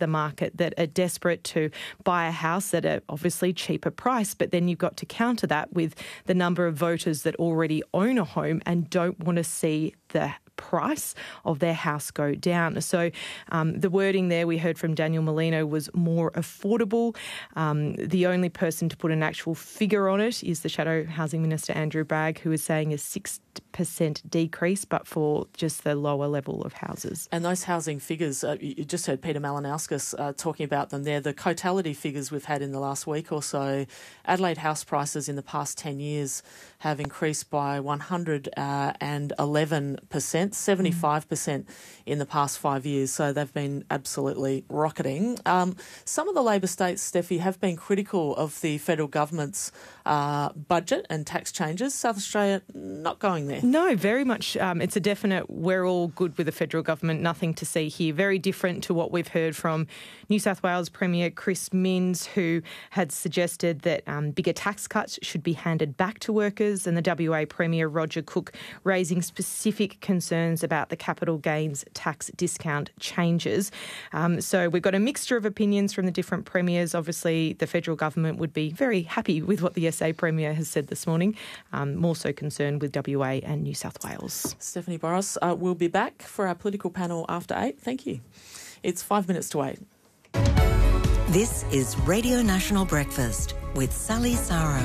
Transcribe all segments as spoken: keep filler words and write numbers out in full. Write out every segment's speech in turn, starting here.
the market that are desperate to buy a house at a obviously cheaper price, but then you've got to counter that with the number of voters that already own a home and don't want to see the price of their house go down. So um, the wording there we heard from Daniel Molino was more affordable. Um, the only person to put an actual figure on it is the Shadow Housing Minister Andrew Bragg, who is saying a six percent decrease, but for just the lower level of houses. And those housing figures, uh, you just heard Peter Malinauskas uh, talking about them there. The Cotality figures we've had in the last week or so, Adelaide house prices in the past ten years have increased by one hundred eleven percent, seventy-five percent in the past five years. So they've been absolutely rocketing. Um, some of the Labor states, Steffi, have been critical of the federal government's uh, budget and tax changes. South Australia not going there. No, very much. Um, it's a definite, we're all good with the federal government, nothing to see here. Very different to what we've heard from New South Wales Premier Chris Minns, who had suggested that um, bigger tax cuts should be handed back to workers, and the W A Premier Roger Cook raising specific concerns about the capital gains tax discount changes. Um, so we've got a mixture of opinions from the different premiers. Obviously, the federal government would be very happy with what the S A Premier has said this morning, um, more so concerned with W A and New South Wales. Stephanie Boros, uh, we'll be back for our political panel after eight. Thank you. It's five minutes to eight. This is Radio National Breakfast with Sally Saro.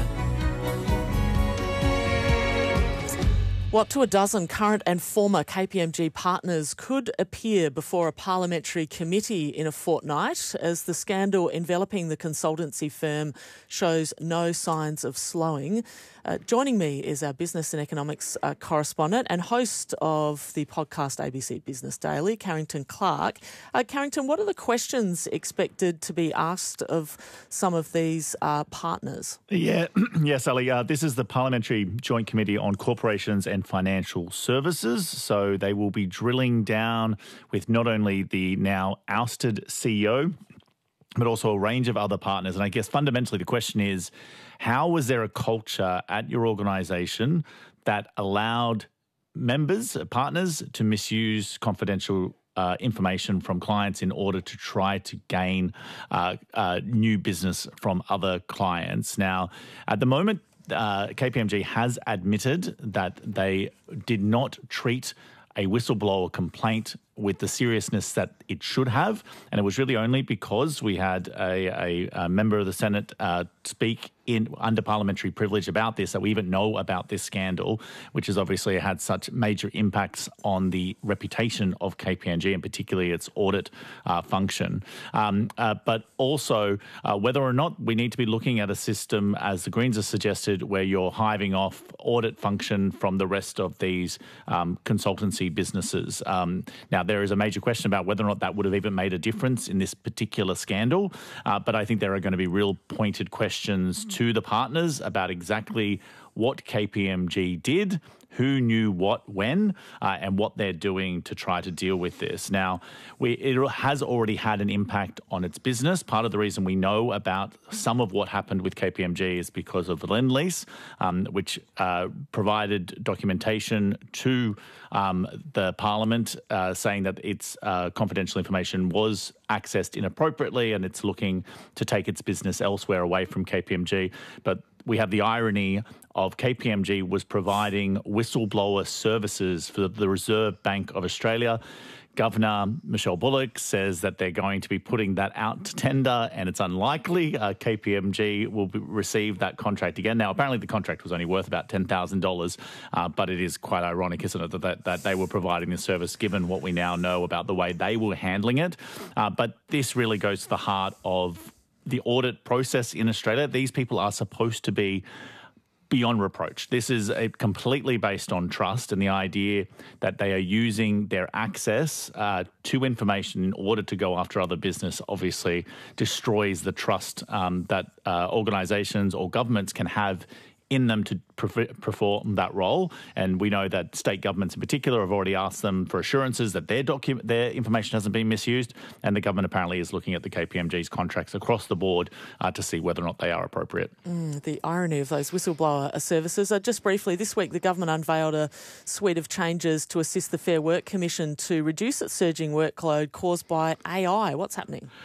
Well, up to a dozen current and former K P M G partners could appear before a parliamentary committee in a fortnight as the scandal enveloping the consultancy firm shows no signs of slowing. Uh, joining me is our business and economics uh, correspondent and host of the podcast A B C Business Daily, Carrington Clark. Uh, Carrington, what are the questions expected to be asked of some of these uh, partners? Yeah, yeah, Sally. Uh, this is the Parliamentary Joint Committee on Corporations and Financial Services. So they will be drilling down with not only the now ousted C E O, but also a range of other partners. And I guess fundamentally the question is, how was there a culture at your organisation that allowed members, partners, to misuse confidential Uh, information from clients in order to try to gain uh, uh, new business from other clients? Now, at the moment, uh, K P M G has admitted that they did not treat a whistleblower complaint with the seriousness that it should have. And it was really only because we had a, a, a member of the Senate uh, speak in under parliamentary privilege about this that we even know about this scandal, which has obviously had such major impacts on the reputation of K P M G and particularly its audit uh, function. Um, uh, but also uh, whether or not we need to be looking at a system, as the Greens have suggested, where you're hiving off audit function from the rest of these um, consultancy businesses. Um, now, there is a major question about whether or not that would have even made a difference in this particular scandal. Uh, but I think there are going to be real pointed questions to the partners about exactly what K P M G did, who knew what when, uh, and what they're doing to try to deal with this. Now, we, it has already had an impact on its business. Part of the reason we know about some of what happened with K P M G is because of the Lendlease, um, which uh, provided documentation to um, the Parliament uh, saying that its uh, confidential information was accessed inappropriately and it's looking to take its business elsewhere away from K P M G. But we have the irony of K P M G was providing whistleblower services for the Reserve Bank of Australia. Governor Michelle Bullock says that they're going to be putting that out to tender, and it's unlikely uh, K P M G will be, receive that contract again. Now, apparently the contract was only worth about ten thousand dollars, uh, but it is quite ironic, isn't it, that, that, that they were providing this service given what we now know about the way they were handling it. Uh, but this really goes to the heart of the audit process in Australia. These people are supposed to be beyond reproach. This is a completely based on trust and the idea that they are using their access uh, to information in order to go after other business obviously destroys the trust um, that uh, organisations or governments can have in them to perform that role. And we know that state governments in particular have already asked them for assurances that their docu- their information hasn't been misused, and the government apparently is looking at the K P M G's contracts across the board uh, to see whether or not they are appropriate. Mm, the irony of those whistleblower services. Uh, just briefly, this week the government unveiled a suite of changes to assist the Fair Work Commission to reduce its surging workload caused by A I. What's happening?